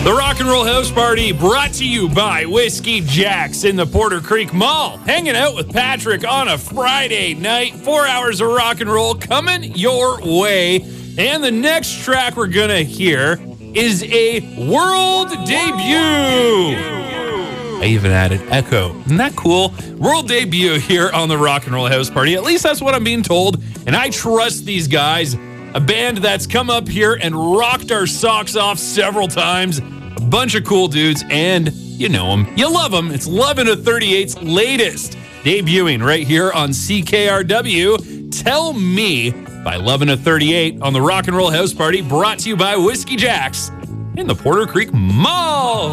The Rock and Roll House Party brought to you by Whiskey Jack's in the Porter Creek Mall. Hanging out with Patrick on a Friday night. 4 hours of rock and roll coming your way. And the next track we're going to hear is a world debut. I even added echo. Isn't that cool? World debut here on the Rock and Roll House Party. At least that's what I'm being told. And I trust these guys. A band that's come up here and rocked our socks off several times. A bunch of cool dudes, and you know them. You love them. It's 11 to 38's latest, debuting right here on CKRW. Tell Me by 11 to 38 on the Rock and Roll House Party, brought to you by Whiskey Jack's in the Porter Creek Mall.